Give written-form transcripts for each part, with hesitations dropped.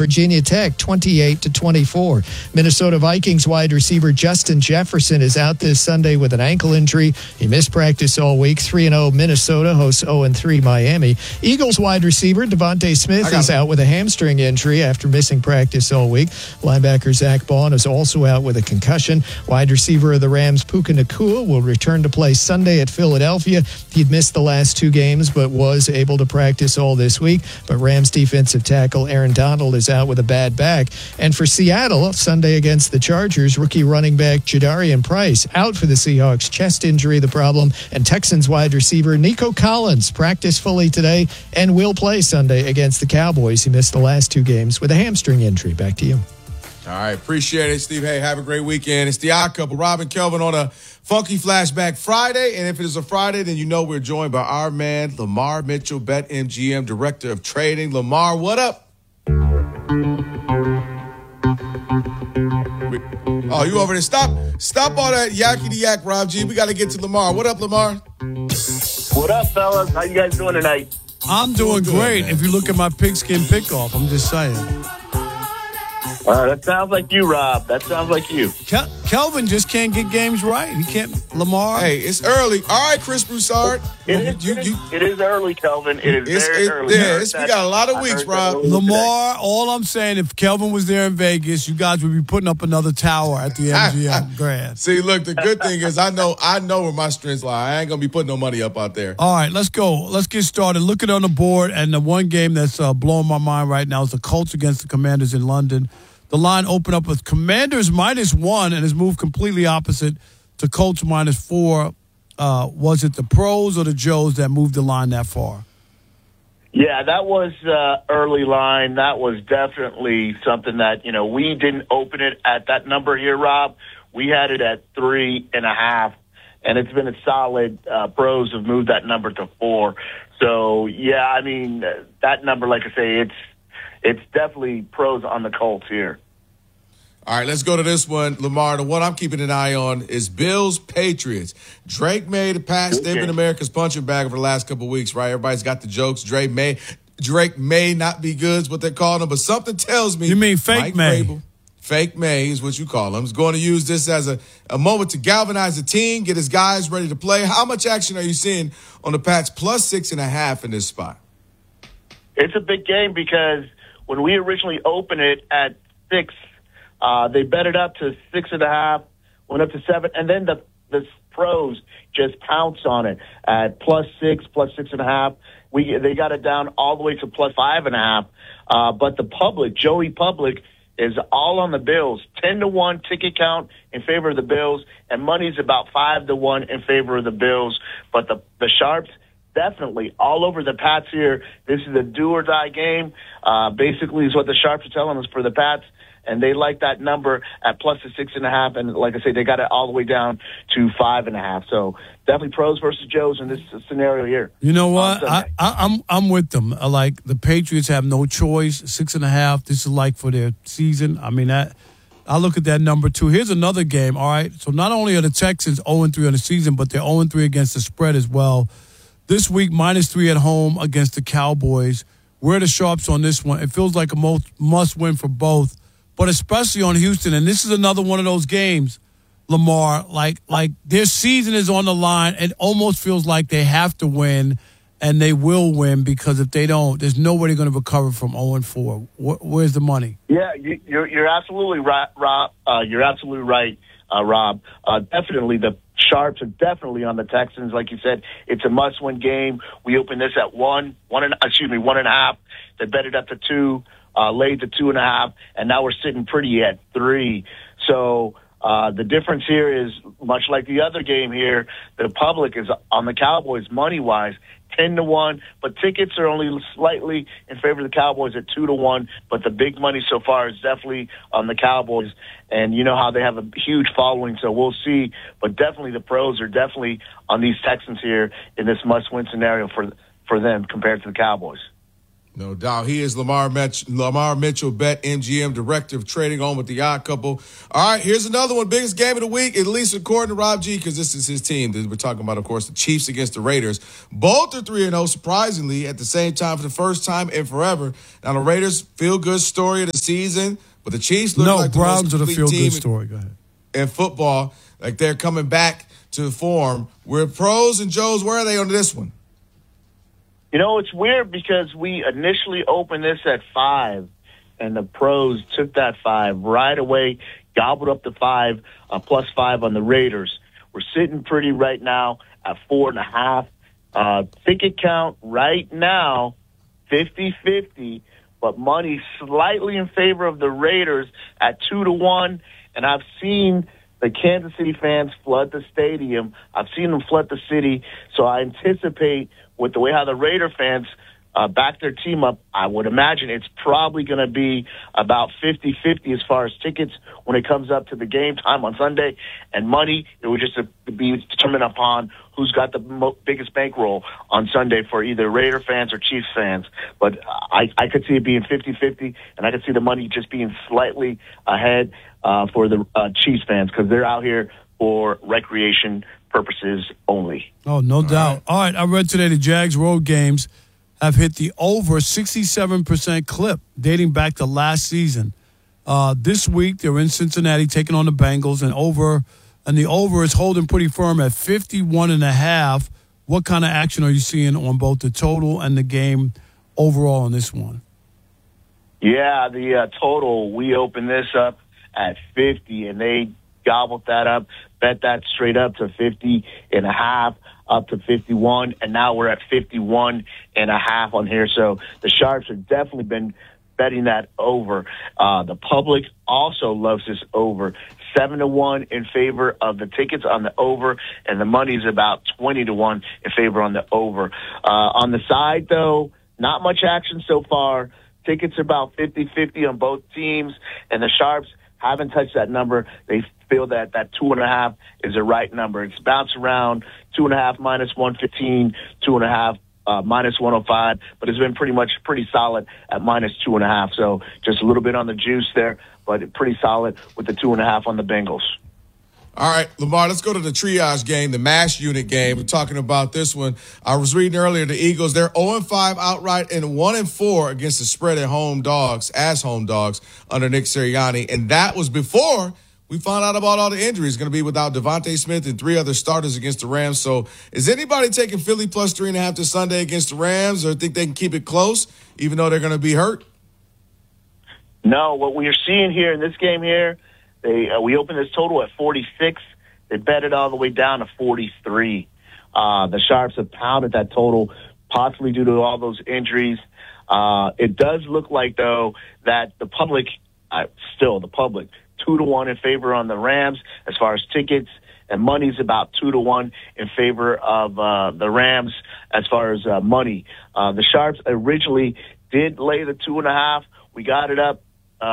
Virginia Tech 28-24. Minnesota Vikings wide receiver Justin Jefferson is out this Sunday with an ankle injury. He missed practice all week. 3-0 Minnesota hosts 0-3 Miami. Eagles wide receiver Devontae Smith is out with a hamstring injury after missing practice all week. Linebacker Zach Baun is also out with a concussion. Wide receiver of the Rams Puka Nacua will return to play Sunday at Philadelphia. He'd missed the last 2 games but was able to practice all this week. But Rams defensive tackle Aaron Donald is out with a bad back. And for Seattle, Sunday against the Chargers, rookie running back Jadarian Price out for the Seahawks. Chest injury the problem. And Texans wide receiver Nico Collins practiced fully today and will play Sunday against the Cowboys. He missed the last 2 games with a hamstring injury. Back to you. All right, appreciate it, Steve. Hey, have a great weekend. It's the Odd Couple, Rob and Kelvin on a Funky Flashback Friday. And if it is a Friday, then you know we're joined by our man, Lamar Mitchell, BetMGM, Director of Trading. Lamar, what up? Oh, you over there? Stop all that yakety-yak, Rob G. We got to get to Lamar. What up, Lamar? What up, fellas? How you guys doing tonight? I'm doing great. If you look at my pigskin pick-off, I'm just saying. That sounds like you, Rob. That sounds like you. Kelvin just can't get games right. He can't. Lamar. Hey, it's early. All right, Chris Broussard. It is early, Kelvin. It is very early. Yeah, we got a lot of weeks, Rob. Lamar, all I'm saying, if Kelvin was there in Vegas, you guys would be putting up another tower at the MGM Grand. See, look, the good thing is I know where my strengths lie. I ain't going to be putting no money up out there. All right, let's go. Let's get started. Look at it on the board, and the one game that's blowing my mind right now is the Colts against the Commanders in London. The line opened up with Commanders -1 and has moved completely opposite to Colts -4. Was it the pros or the Joes that moved the line that far? Yeah, that was early line. That was definitely something that, we didn't open it at that number here, Rob. We had it at 3.5, and it's been a solid. Pros have moved that number to 4. So, yeah, I mean, that number, like I say, it's definitely pros on the Colts here. All right, let's go to this one, Lamar. The one I'm keeping an eye on is Bills-Patriots. Drake May, the Pats, they've been America's punching bag over the last couple of weeks, right? Everybody's got the jokes. Drake may not be good is what they're calling him, but something tells me. You mean Fake May? Vrabel, Fake May is what you call him. He's going to use this as a moment to galvanize the team, get his guys ready to play. How much action are you seeing on the Pats +6.5 in this spot? It's a big game because when we originally opened it at 6, they bet it up to 6.5, went up to 7, and then the pros just pounced on it at +6, +6.5. They got it down all the way to +5.5. But the public, Joey Public, is all on the Bills. 10-1 ticket count in favor of the Bills, and money's about 5-1 in favor of the Bills. But the Sharps, definitely all over the Pats here. This is a do-or-die game. Basically is what the Sharps are telling us for the Pats. And they like that number at +6.5. And like I say, they got it all the way down to 5.5. So definitely pros versus Joes in this scenario here. You know what? I'm with them. Like the Patriots have no choice. 6.5. This is like for their season. I mean, I look at that number too. Here's another game. All right. So not only are the Texans 0-3 on the season, but they're 0-3 against the spread as well. This week, -3 at home against the Cowboys. We're the Sharps on this one. It feels like a must-win for both, but especially on Houston. And this is another one of those games, Lamar, like their season is on the line. It almost feels like they have to win, and they will win, because if they don't, there's nobody going to recover from 0-4. Where's the money? Yeah, you're absolutely right, Rob. You're absolutely right, Rob. Definitely the Sharps are definitely on the Texans. Like you said, it's a must-win game. We opened this at 1.5. They bet it up to 2, laid to 2.5, and now we're sitting pretty at 3. So the difference here is, much like the other game here, the public is on the Cowboys money-wise, 10-1, but tickets are only slightly in favor of the Cowboys at 2-1. But the big money so far is definitely on the Cowboys, and you know how they have a huge following, so we'll see. But definitely the pros are definitely on these Texans here in this must-win scenario for them compared to the Cowboys. No doubt. He is Lamar Mitchell, Bet MGM, Director of Trading, on with the Odd Couple. All right, here's another one. Biggest game of the week, at least according to Rob G, because this is his team. We're talking about, of course, the Chiefs against the Raiders. Both are 3-0, surprisingly, at the same time for the first time in forever. Now, the Raiders, feel-good story of the season, but the Chiefs look like the Browns most are the complete team feel-good story. Go ahead. In football. Like, they're coming back to form. We're pros and Joes. Where are they on this one? You know, it's weird because we initially opened this at 5, and the pros took that 5 right away, gobbled up the 5, +5 on the Raiders. We're sitting pretty right now at 4.5. Ticket count right now, 50-50, but money slightly in favor of the Raiders at 2-1. And I've seen the Kansas City fans flood the stadium. I've seen them flood the city. So I anticipate, with the way how the Raider fans back their team up, I would imagine it's probably going to be about 50-50 as far as tickets when it comes up to the game time on Sunday. And money, it would just be determined upon who's got the biggest bankroll on Sunday for either Raider fans or Chiefs fans. But I could see it being 50-50, and I could see the money just being slightly ahead for the Chiefs fans, because they're out here for recreation purposes only. Oh, no doubt. All right, I read today the Jags road games have hit the over 67% clip dating back to last season. This week, they're in Cincinnati taking on the Bengals, and the over is holding pretty firm at 51.5. What kind of action are you seeing on both the total and the game overall on this one? Yeah, the total, we opened this up at 50, and they gobbled that up, bet that straight up to 50.5, up to 51, and now we're at 51.5 on here. So the Sharps have definitely been betting that over. The public also loves this over. 7-1 in favor of the tickets on the over, and the money's about 20-1 in favor on the over. On the side, though, not much action so far. Tickets are about 50-50 on both teams, and the Sharps haven't touched that number. They feel that 2.5 is the right number. It's bounced around 2.5 minus 115, 2.5 minus 105, but it's been pretty solid at minus 2.5. So just a little bit on the juice there, but pretty solid with the 2.5 on the Bengals. All right, Lamar, let's go to the triage game, the mash unit game. We're talking about this one. I was reading earlier the Eagles, they're 0-5 outright and 1-4 against the spread at home dogs under Nick Sirianni. And that was before we found out about all the injuries. Going to be without Devontae Smith and 3 other starters against the Rams. So is anybody taking Philly plus 3.5 this Sunday against the Rams, or think they can keep it close even though they're going to be hurt? No, what we are seeing here in this game here, we opened this total at 46. They bet it all the way down to 43. The Sharps have pounded that total, possibly due to all those injuries. It does look like, though, that the public, 2-1 in favor on the Rams as far as tickets, and money's about 2-1 in favor of the Rams as far as money. The Sharps originally did lay the 2.5. We got it up.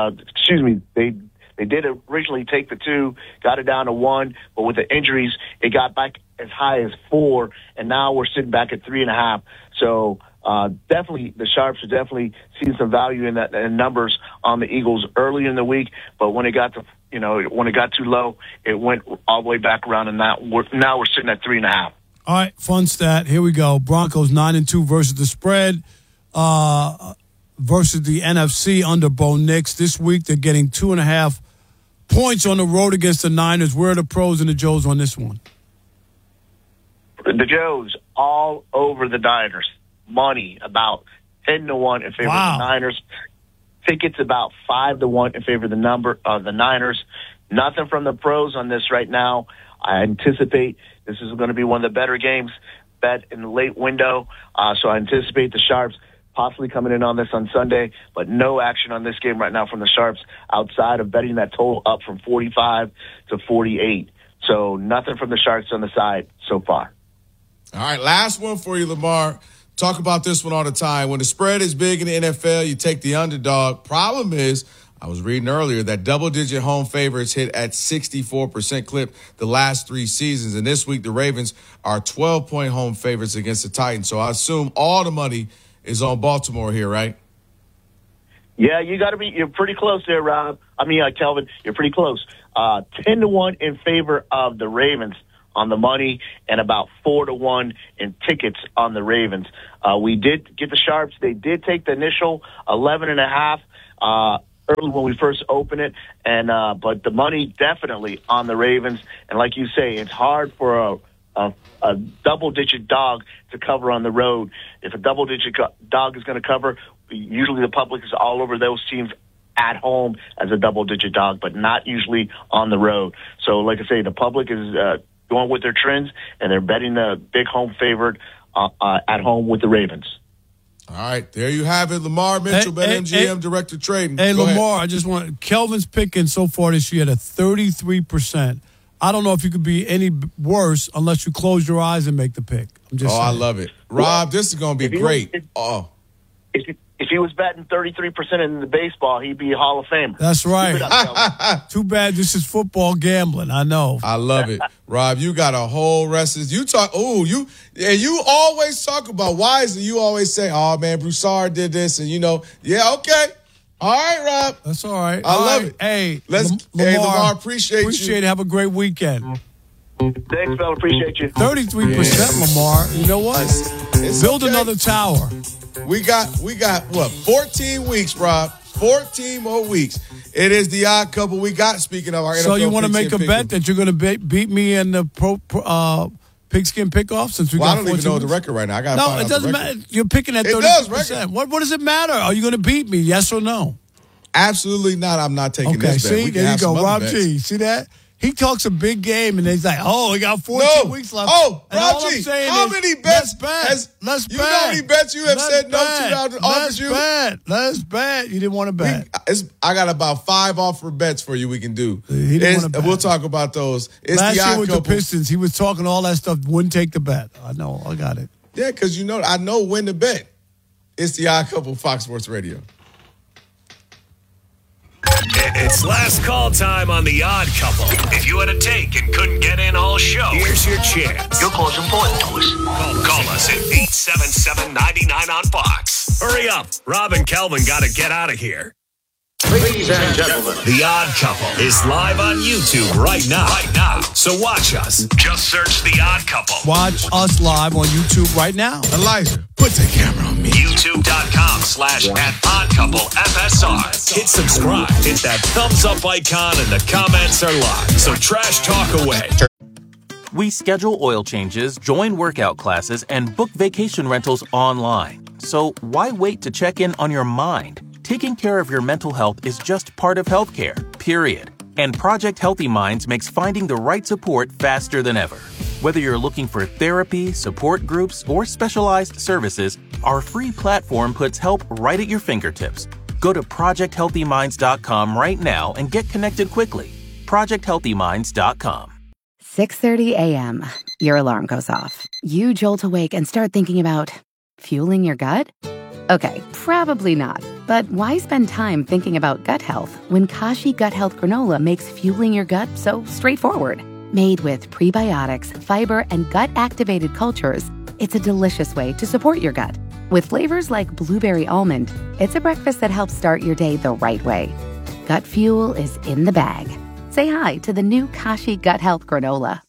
They did originally take the 2, got it down to 1, but with the injuries, it got back as high as 4, and now we're sitting back at 3.5. So definitely, the Sharps are definitely seeing some value in that in numbers on the Eagles early in the week, but when it got to when it got too low, it went all the way back around, and now we're sitting at 3.5. All right, fun stat. Here we go. Broncos 9-2 versus the spread. Versus the NFC under Bo Nix. This week, they're getting 2.5 points on the road against the Niners. Where are the pros and the Joes on this one? The Joes all over the Niners. Money about 10-1 in favor of the Niners. Tickets about 5-1 in favor of the Niners. Nothing from the pros on this right now. I anticipate this is going to be one of the better games bet in the late window. So I anticipate the Sharps possibly coming in on this on Sunday, but no action on this game right now from the Sharps outside of betting that total up from 45 to 48. So nothing from the Sharps on the side so far. All right, last one for you, Lamar. Talk about this one all the time. When the spread is big in the NFL, you take the underdog. Problem is, I was reading earlier that double-digit home favorites hit at 64% clip the last 3 seasons. And this week, the Ravens are 12-point home favorites against the Titans. So I assume all the money is on Baltimore here, right? Yeah, you're pretty close there, Rob. Kelvin, you're pretty close. 10-1 in favor of the Ravens on the money, and about 4-1 in tickets on the Ravens. We did get the sharps. They did take the initial 11.5 early when we first opened it, and but the money definitely on the Ravens. And like you say, it's hard for a double-digit dog to cover on the road. If a double-digit dog is going to cover, usually the public is all over those teams at home as a double-digit dog, but not usually on the road. So, like I say, the public is going with their trends, and they're betting the big home favorite at home with the Ravens. All right, there you have it. Lamar Mitchell, BetMGM Director of Trading. Hey, Go Lamar, ahead. I just want Kelvin's picking so far this year at a 33%. I don't know if you could be any worse unless you close your eyes and make the pick. I'm just saying. I love it. Rob, this is going to be great. If he was batting 33% in the baseball, he'd be a Hall of Famer. That's right. Too bad this is football gambling. I know. I love it. Rob, you got a whole rest of you talk. Oh, you always talk about Wisely. You always say, oh, man, Broussard did this. And, yeah, okay. All right, Rob. That's all right. I love it. Hey, Lamar, appreciate you. Appreciate it. Have a great weekend. Thanks, fella. Appreciate you. 33%, Lamar. You know what? It's Build okay. another tower. We got what? 14 weeks, Rob. 14 more weeks. It is the odd couple we got. Speaking of our NFL, so you want to make a bet that you're going to beat me in the pigskin pickoff since we got 14 I don't even know weeks? the record right now. I got No, it doesn't matter. You're picking at 30%. It does, record. What does it matter? Are you going to beat me? Yes or no? Absolutely not. I'm not taking this bet. See, We can there you have go, some Rob other G. bets. See that? He talks a big game, and he's like, "Oh, we got 14 weeks left." Oh, and all Rob I'm G, saying how is, many bets Let's bet. You know how many bets you have said no to out of offers you? Let's bet. You didn't want to bet. I got about 5 offer bets for you we can do. He didn't want to bet. We'll talk about those. It's Last the year odd with couple. the Pistons, he was talking all that stuff, wouldn't take the bet. I know. I got it. Yeah, because I know when to bet. It's the odd couple, Fox Sports Radio. It's last call time on The Odd Couple. If you had a take and couldn't get in all show, here's your chance. Your call's important to us. Call us at 877-99 on Fox. Hurry up. Rob and Kelvin got to get out of here. Ladies and gentlemen, The Odd Couple is live on YouTube right now. So watch us. Just search The Odd Couple. Watch us live on YouTube right now. Elijah, put the camera on me. YouTube.com/@oddcouplefsr. Hit subscribe. Hit that thumbs up icon and the comments are live. So trash talk away. We schedule oil changes, join workout classes, and book vacation rentals online. So why wait to check in on your mind? Taking care of your mental health is just part of healthcare, period. And Project Healthy Minds makes finding the right support faster than ever. Whether you're looking for therapy, support groups, or specialized services, our free platform puts help right at your fingertips. Go to ProjectHealthyMinds.com right now and get connected quickly. ProjectHealthyMinds.com. 6:30 a.m. Your alarm goes off. You jolt awake and start thinking about fueling your gut? Okay, probably not. But why spend time thinking about gut health when Kashi Gut Health Granola makes fueling your gut so straightforward? Made with prebiotics, fiber, and gut-activated cultures, it's a delicious way to support your gut. With flavors like blueberry almond, it's a breakfast that helps start your day the right way. Gut fuel is in the bag. Say hi to the new Kashi Gut Health Granola.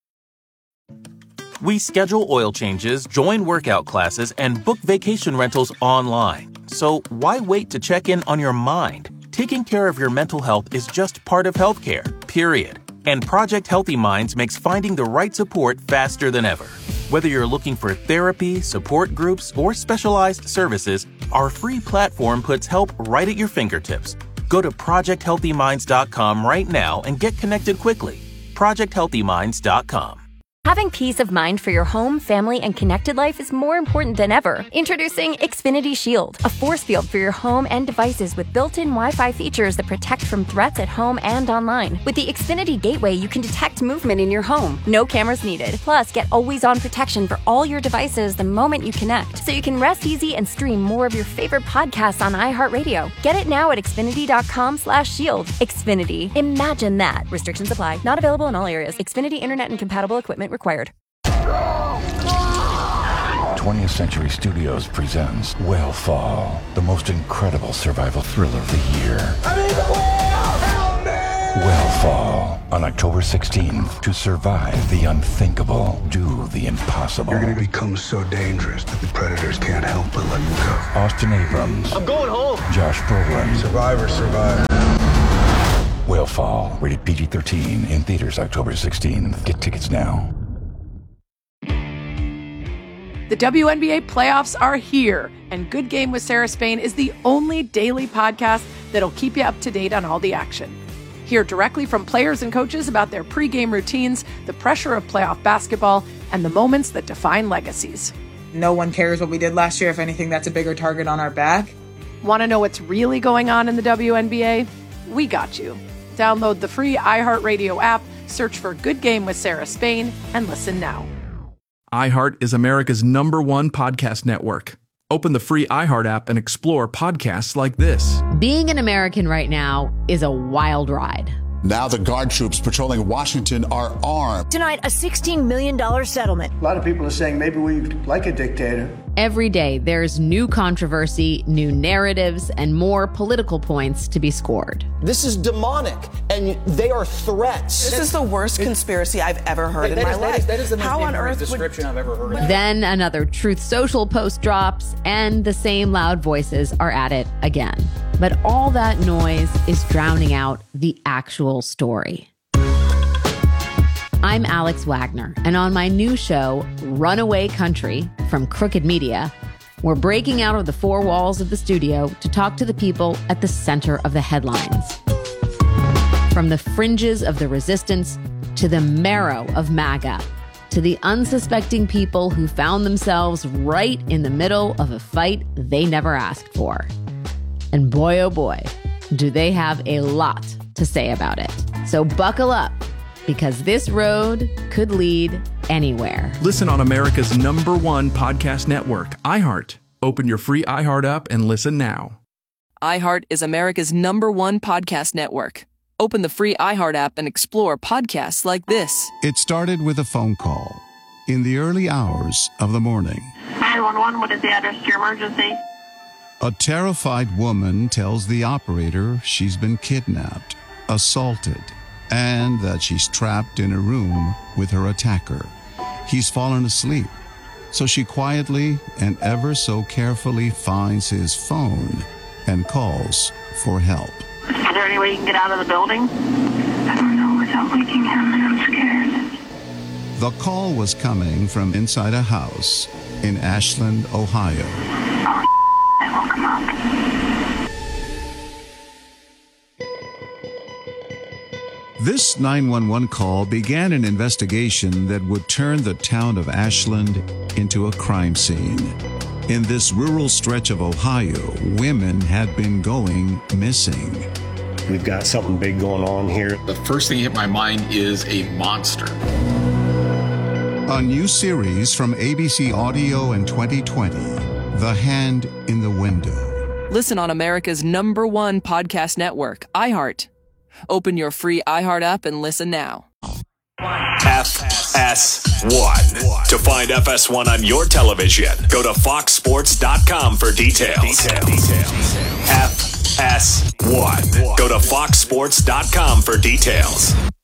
We schedule oil changes, join workout classes, and book vacation rentals online. So why wait to check in on your mind? Taking care of your mental health is just part of healthcare, period. And Project Healthy Minds makes finding the right support faster than ever. Whether you're looking for therapy, support groups, or specialized services, our free platform puts help right at your fingertips. Go to ProjectHealthyMinds.com right now and get connected quickly. ProjectHealthyMinds.com. Having peace of mind for your home, family, and connected life is more important than ever. Introducing Xfinity Shield, a force field for your home and devices with built-in Wi-Fi features that protect from threats at home and online. With the Xfinity Gateway, you can detect movement in your home. No cameras needed. Plus, get always-on protection for all your devices the moment you connect, so you can rest easy and stream more of your favorite podcasts on iHeartRadio. Get it now at Xfinity.com/shield. Xfinity. Imagine that. Restrictions apply. Not available in all areas. Xfinity Internet and compatible equipment required. 20th Century Studios presents Whale the most incredible survival thriller of the year. I need the whale! Help me! Whale on October 16th. To survive the unthinkable, do the impossible. You're going to become so dangerous that the predators can't help but let you go. Austin Abrams. I'm going home. Josh Brolin. Survivors survive. Whale, rated PG-13, in theaters October 16th. Get tickets now. The WNBA playoffs are here, and Good Game with Sarah Spain is the only daily podcast that'll keep you up to date on all the action. Hear directly from players and coaches about their pregame routines, the pressure of playoff basketball, and the moments that define legacies. No one cares what we did last year. If anything, that's a bigger target on our back. Want to know what's really going on in the WNBA? We got you. Download the free iHeartRadio app, search for Good Game with Sarah Spain, and listen now. iHeart is America's #1 podcast network. Open the free iHeart app and explore podcasts like this. Being an American right now is a wild ride. Now the guard troops patrolling Washington are armed. Tonight, a $16 million settlement. A lot of people are saying maybe we like a dictator. Every day, there's new controversy, new narratives, and more political points to be scored. This is demonic, and they are threats. This is the worst conspiracy I've ever heard in my life. That is the most ignorant description I've ever heard. Then another Truth Social post drops, and the same loud voices are at it again. But all that noise is drowning out the actual story. I'm Alex Wagner, and on my new show, Runaway Country, from Crooked Media, we're breaking out of the four walls of the studio to talk to the people at the center of the headlines. From the fringes of the resistance to the marrow of MAGA, to the unsuspecting people who found themselves right in the middle of a fight they never asked for. And boy, oh boy, do they have a lot to say about it. So buckle up, because this road could lead anywhere. Listen on America's #1 podcast network, iHeart. Open your free iHeart app and listen now. iHeart is America's #1 podcast network. Open the free iHeart app and explore podcasts like this. It started with a phone call in the early hours of the morning. 911, what is the address to your emergency? A terrified woman tells the operator she's been kidnapped, assaulted, and that she's trapped in a room with her attacker. He's fallen asleep, so she quietly and ever so carefully finds his phone and calls for help. Is there any way you can get out of the building? I don't know without waking him, and I'm scared. The call was coming from inside a house in Ashland, Ohio. I woke him up. This 911 call began an investigation that would turn the town of Ashland into a crime scene. In this rural stretch of Ohio, women had been going missing. We've got something big going on here. The first thing that hit my mind is a monster. A new series from ABC Audio in 2020, The Hand in the Window. Listen on America's #1 podcast network, iHeart. Open your free iHeart app and listen now. FS1. To find FS1 on your television, go to foxsports.com for details. FS1. Go to foxsports.com for details.